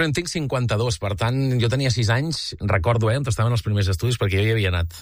En tinc 52, per tant, jo tenia 6 anys, recordo, on estaven els primers estudis, perquè jo hi havia anat.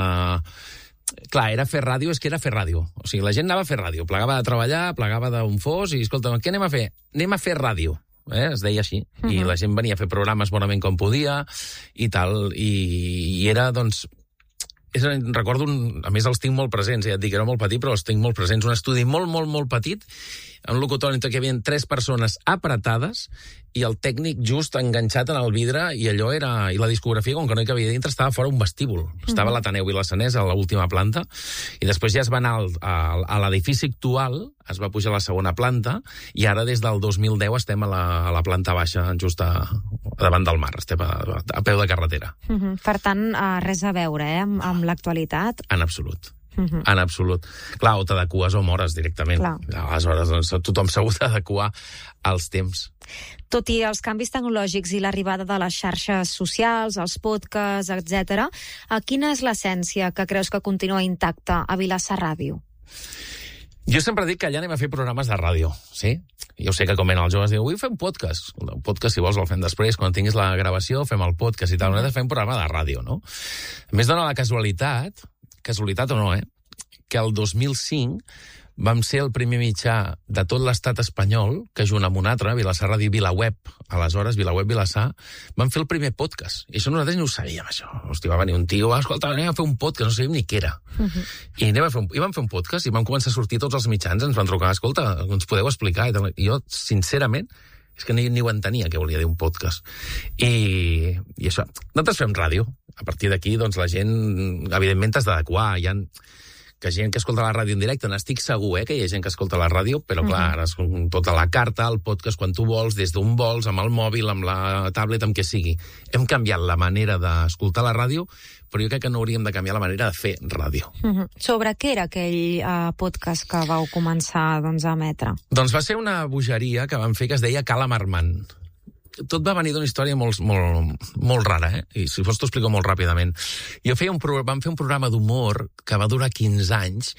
Clar, era fer ràdio, és que era fer ràdio. O sigui, la gent anava a fer ràdio, plegava de treballar, plegava d'un fos, i escolta, què anem a fer? Anem a fer ràdio. Es deia així. I la gent venia a fer programes bonament com podia, i tal, i era, doncs... recordo, a més els tinc molt presents, ja et dic, era molt petit, però els tinc molt presents. Un estudi molt, molt, molt petit, un locutori en què hi havia 3 persones apretades i el tècnic just enganxat en el vidre, i allò era... I la discografia, com que no hi cabia dintre, estava fora un vestíbul. Estava l'Ateneu i la Sanés a l'última planta, i després ja es va anar a l'edifici actual, es va pujar a la segona planta, i ara des del 2010 estem a la planta baixa, just davant del mar, estem a peu de carretera. Per tant, res a veure, amb l'actualitat? En absolut. En absolut. Clar, o t'adeques o mores directament. Aleshores, doncs, tothom s'ha hagut d'adequar als temps. Tot i els canvis tecnològics i l'arribada de les xarxes socials, els podcasts, etc., quina és l'essència que creus que continua intacta a Vilassar Ràdio? Jo sempre dic que allà anem a fer programes de ràdio, sí? Jo sé que com venen els joves, diu, vull fer un podcast. Un podcast, si vols, el fem després. Quan tinguis la gravació, fem el podcast i tal. Nosaltres fem un programa de ràdio, no? A més, dona la casualitat o no, que el 2005 vam ser el primer mitjà de tot l'estat espanyol que, junt amb un altre, Vilassar Ràdio i VilaWeb, aleshores, VilaWeb Vilassar, vam fer el primer podcast. I això nosaltres no ho sabíem, això. Hosti, va venir un tio, escolta, anem a fer un podcast, no sabíem ni què era. I vam fer un podcast i vam començar a sortir tots els mitjans, ens van trucar, escolta, ens podeu explicar? I jo, sincerament, és que ni ho entenia què volia dir un podcast. I això, nosaltres fem ràdio. A partir d'aquí, doncs, la gent, evidentment, t'has d'adequar. Hi ha gent que escolta la ràdio en directe, n'estic segur, que hi ha gent que escolta la ràdio, però, clar, ara és tota la carta, el podcast, quan tu vols, des d'on vols, amb el mòbil, amb la tablet, amb què sigui. Hem canviat la manera d'escoltar la ràdio, però jo crec que no hauríem de canviar la manera de fer ràdio. Sobre què era aquell podcast que vau començar a emetre? Doncs va ser una bogeria que vam fer que es deia Cala Marmant. Tot va venir d'una història molt rara, i si fos t'ho explico molt ràpidament. Vam fer un programa d'humor que va durar 15 anys,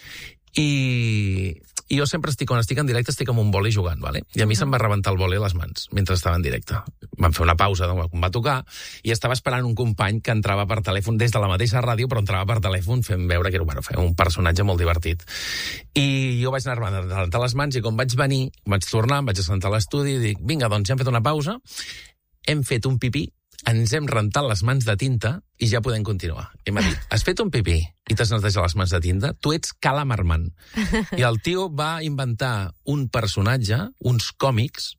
i jo sempre quan estic en directe, estic amb un boli jugant, ¿vale? I a mi se'm va rebentar el boli a les mans mentre estava en directe. Vam fer una pausa quan va tocar, i estava esperant un company que entrava per telèfon des de la mateixa ràdio, però entrava per telèfon fent veure que era un personatge molt divertit. I jo vaig anar a rentar les mans, i com vaig venir, vaig tornar, em vaig assentar a l'estudi i dic, vinga, doncs ja hem fet una pausa, hem fet un pipí, ens hem rentat les mans de tinta i ja podem continuar. I m'ha dit, has fet un pipí i t'has netejat les mans de tinta? Tu ets Cala Marmant. I el tio va inventar un personatge, uns còmics,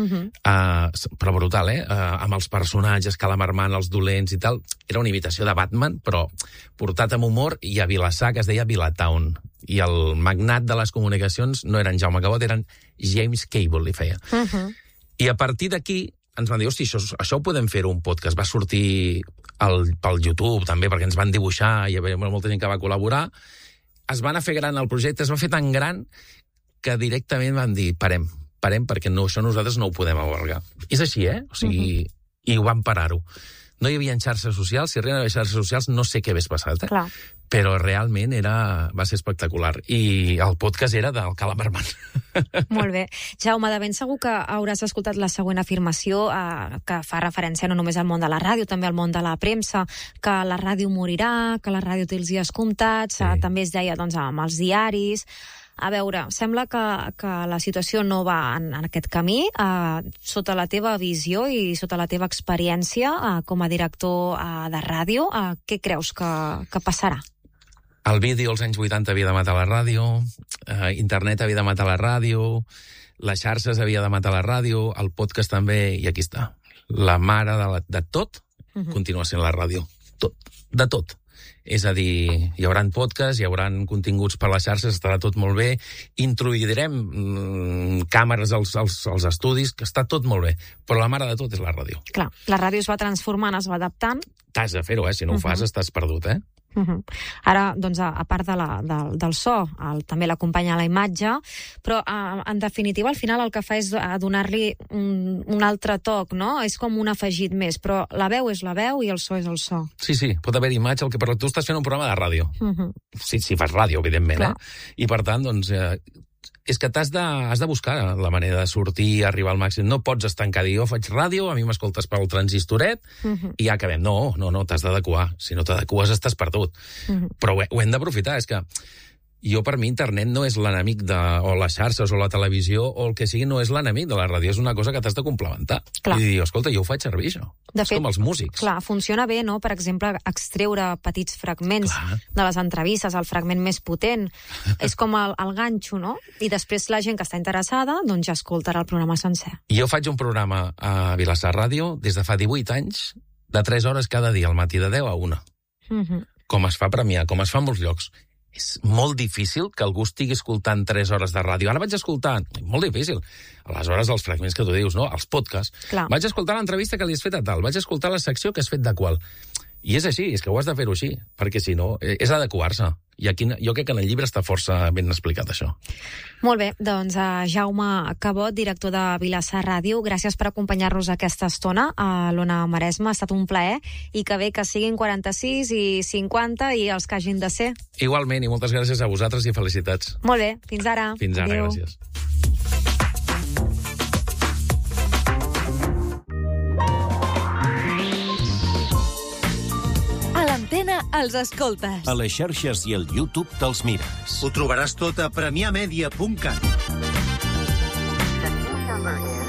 però brutal, amb els personatges, Cala Marmant, els dolents i tal. Era una imitació de Batman, però portat amb humor, i a Vilassar, que es deia Vilatown. I el magnat de les comunicacions no era en Jaume Cabot, eren James Cable, li feia. I a partir d'aquí ens van dir, hosti, això ho podem fer un podcast. Va sortir pel YouTube, també, perquè ens van dibuixar, i hi havia molta gent que va col·laborar. Es va anar a fer gran el projecte, es va fer tan gran que directament van dir, parem, perquè això nosaltres no ho podem albergar. És així, O sigui, i ho vam parar-ho. No hi havia xarxes socials, si arriben a haver xarxes socials no sé què hagués passat, Clar. Però realment va ser espectacular. I el podcast era del Cala Marmant. Molt bé. Jaume, de ben segur que hauràs escoltat la següent afirmació que fa referència no només al món de la ràdio, també al món de la premsa, que la ràdio morirà, que la ràdio té els dies comptats, també es deia amb els diaris. A veure, sembla que la situació no va en aquest camí. Sota la teva visió i sota la teva experiència com a director de ràdio, què creus que passarà? El vídeo als anys 80 havia de matar la ràdio, internet havia de matar la ràdio, les xarxes havia de matar la ràdio, el podcast també, i aquí està. La mare de tot continua sent la ràdio. Tot. De tot. És a dir, hi haurà podcasts, hi haurà continguts per les xarxes, estarà tot molt bé, introduirem càmeres als estudis, que està tot molt bé, però la mare de tot és la ràdio. Clar, la ràdio es va transformant, es va adaptant. T'has de fer-ho, si no ho fas estàs perdut, Ara, doncs, a part del so, també l'acompanya la imatge, però en definitiva al final el que fa és donar-li un altre toc, no? És com un afegit més, però la veu és la veu i el so és el so. Sí, pot haver imatge, però tu estàs fent un programa de ràdio. Si fas ràdio, evidentment, I per tant, doncs, és que has de buscar la manera de sortir, arribar al màxim. No pots estancar, dir, jo faig ràdio, a mi m'escoltes pel transistoret, i ja acabem. No, t'has d'adequar. Si no t'adeques, estàs perdut. Però ho hem d'aprofitar. És que jo, per mi, internet no és l'enemic o les xarxes o la televisió o el que sigui, no és l'enemic de la ràdio. És una cosa que t'has de complementar. Clar. I dir, escolta, jo ho faig servir, això. És com els músics. Clar, funciona bé, no? Per exemple, extreure petits fragments de les entrevistes, el fragment més potent. És com el ganxo, no? I després la gent que està interessada, doncs ja escoltarà el programa sencer. Jo faig un programa a Vilassar Ràdio des de fa 18 anys, de 3 hores cada dia, al matí de 10 a 1. Com es fa premiar, com es fa en molts llocs. És molt difícil que algú estigui escoltant 3 hores de ràdio. Ara vaig escoltar... Molt difícil. Aleshores, els fragments que tu dius, no? Els podcasts. Clar. Vaig escoltar l'entrevista que li has fet a tal. Vaig escoltar la secció que has fet de qual. I és així, és que ho has de fer-ho així. Perquè, si no, és adequar-se. I aquí, jo crec que en el llibre està força ben explicat, això. Molt bé, doncs Jaume Cabot, director de Vilassar Ràdio, gràcies per acompanyar-nos aquesta estona a l'Ona Maresme. Ha estat un plaer, i que bé que siguin 46 i 50 i els que hagin de ser. Igualment, i moltes gràcies a vosaltres i felicitats. Molt bé, fins ara. Fins ara, adéu. Gràcies. L'Antena els escoltes. A les xarxes i al YouTube te'ls mires. Ho trobaràs tot a premiamedia.cat.